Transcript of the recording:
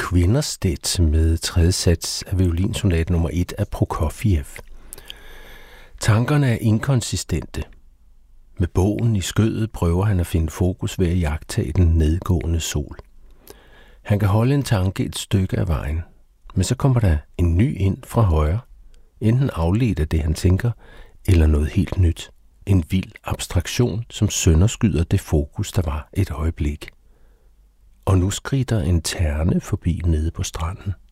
Kvinderstedt med tredje sats af violinsonat nummer 1 af Prokofjev. Tankerne er inkonsistente. Med bogen i skødet prøver han at finde fokus ved at iagttage den nedgående sol. Han kan holde en tanke et stykke af vejen, men så kommer der en ny ind fra højre, enten afledt af det han tænker, eller noget helt nyt. En vild abstraktion, som sønderskyder det fokus, der var et øjeblik. Og nu skrider en terne forbi nede på stranden.